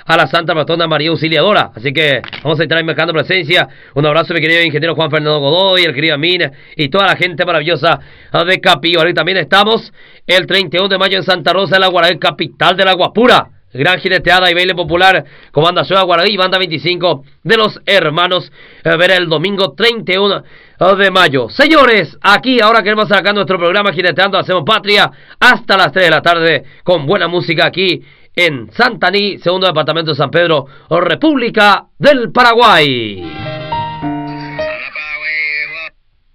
a la Santa Patrona María Auxiliadora. Así que vamos a estar ahí marcando presencia. Un abrazo, mi querido ingeniero Juan Fernando Godoy, el querido Amina y toda la gente maravillosa de Capillo. Ahí también estamos el 31 de mayo en Santa Rosa de la Guaraí, capital de la Guapura. Gran jineteada y baile popular con banda Ciudad Guaraí, banda 25 de los hermanos Vera el domingo 31 de mayo. Señores, aquí ahora queremos sacar nuestro programa Jineteando Hacemos Patria hasta las 3 de la tarde con buena música aquí en Santaní, segundo departamento de San Pedro, República del Paraguay.